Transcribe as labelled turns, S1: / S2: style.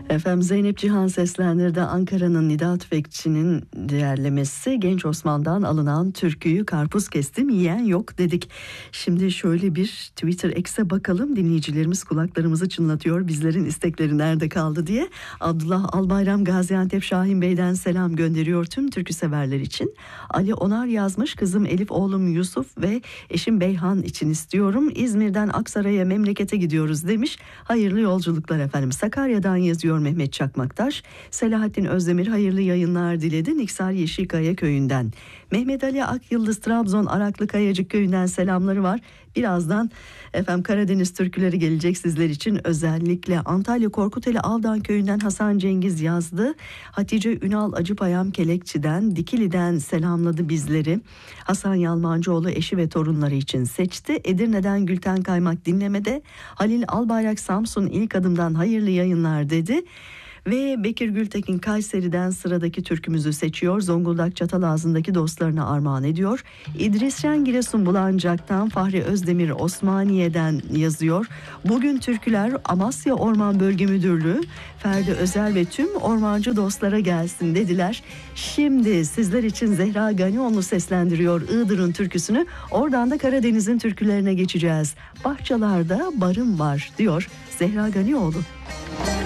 S1: Efendim Zeynep Cihan seslendirdi. Ankara'nın Nida Tüfekçi'nin değerlemesi Genç Osman'dan alınan türküyü Karpuz kestim yiyen yok dedik. Şimdi şöyle bir Twitter X'e bakalım, dinleyicilerimiz kulaklarımızı çınlatıyor bizlerin istekleri nerede kaldı diye. Abdullah Albayram Gaziantep Şahin Bey'den selam gönderiyor tüm türkü severler için. Ali Onar yazmış, kızım Elif, oğlum Yusuf ve eşim Beyhan için istiyorum. İzmir'den Aksaray'a memlekete gidiyoruz demiş. Hayırlı yolculuklar efendim. Sakarya'dan yazıyor Mehmet Çakmaktaş. Selahattin Özdemir hayırlı yayınlar diledi Niksar Yeşilkaya köyünden. Mehmet Ali Akyıldız Trabzon Araklı Kayacık köyünden selamları var. Birazdan efendim Karadeniz türküleri gelecek sizler için. Özellikle Antalya Korkuteli Avdan köyünden Hasan Cengiz yazdı. Hatice Ünal Acıpayam Kelekçi'den, Dikili'den selamladı bizleri. Hasan Yalmancıoğlu eşi ve torunları için seçti. Edirne'den Gülten Kaymak dinlemede. Halil Albayrak Samsun ilk adımdan hayırlı yayınlar dedi. Ve Bekir Gültekin Kayseri'den sıradaki türkümüzü seçiyor. Zonguldak Çatalazı'ndaki dostlarına armağan ediyor. İdris Şen Giresun Bulancak'tan, Fahri Özdemir Osmaniye'den yazıyor. Bugün türküler Amasya Orman Bölge Müdürlüğü, Ferdi Özer ve tüm ormancı dostlara gelsin dediler. Şimdi sizler için Zehra Ganioğlu seslendiriyor Iğdır'ın türküsünü. Oradan da Karadeniz'in türkülerine geçeceğiz. Bahçelerde barım var diyor Zehra Ganioğlu.